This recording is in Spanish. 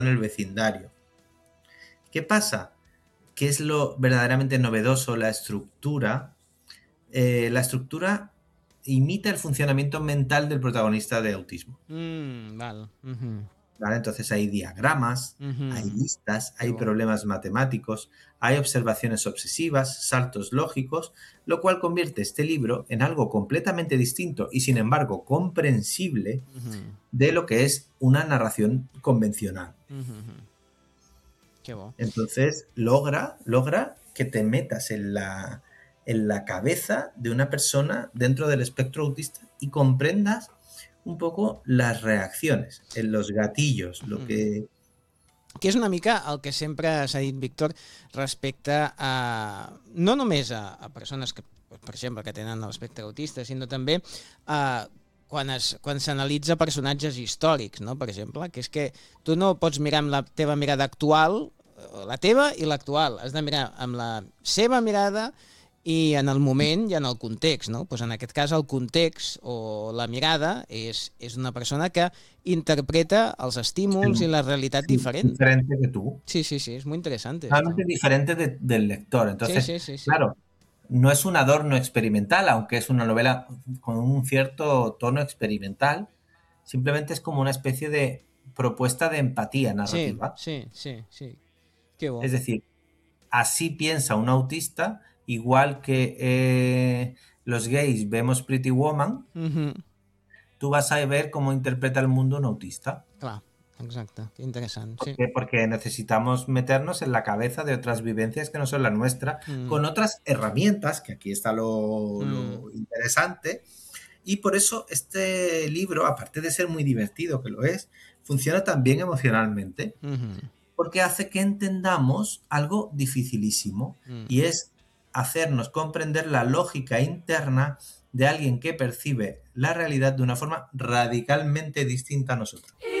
en el vecindario. ¿Qué pasa? ¿Qué es lo verdaderamente novedoso? La estructura imita el funcionamiento mental del protagonista de autismo. Vale. ¿Vale? Entonces hay diagramas, hay listas, Qué hay bo. problemas matemáticos, hay observaciones obsesivas, saltos lógicos, lo cual convierte este libro en algo completamente distinto y sin embargo comprensible de lo que es una narración convencional. Qué bo. Entonces logra que te metas en la cabeza de una persona dentro del espectro autista y comprendas un poco les reaccions, los gatillos, lo que... Que és una mica el que sempre s'ha dit, Víctor, respecte a... no només a persones que, per exemple, que tenen l'espectre autista, sinó també a quan s'analitza personatges històrics, no? Per exemple, que és que tu no pots mirar amb la teva mirada actual, la teva i l'actual, has de mirar amb la seva mirada i en el moment i en el context, no? Pues en aquest cas el context o la mirada és una persona que interpreta els estímuls i la realitat diferent. Diferente que tú. Sí, es muy interesante Totalmente esto. diferente del lector. Entonces, Sí. claro, no es un adorno experimental, aunque es una novela con un cierto tono experimental, simplemente es como una especie de propuesta de empatía narrativa. Sí. Qué bo. Es decir, así piensa un autista, igual que los gays vemos Pretty Woman, tú vas a ver cómo interpreta el mundo un autista. Clar, exacte, qué interesant. ¿Por Sí. qué? Porque necesitamos meternos en la cabeza de otras vivencias que no son la nuestra, con otras herramientas, que aquí está lo interesante, y por eso este libro, aparte de ser muy divertido, que lo es, funciona también emocionalmente, porque hace que entendamos algo dificilísimo, y es hacernos comprender la lógica interna de alguien que percibe la realidad de una forma radicalmente distinta a nosotros.